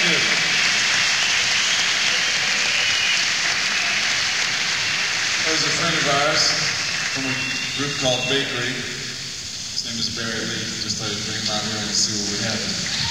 you. There's a friend of ours from a group called Bakery. His name is Barry Lee. Just thought I'd bring him out here and see what we have.